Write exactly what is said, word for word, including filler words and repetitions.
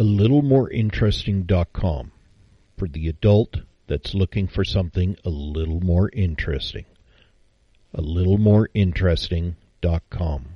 little more interesting dot com for the adult that's looking for something a little more interesting. a little more interesting dot com.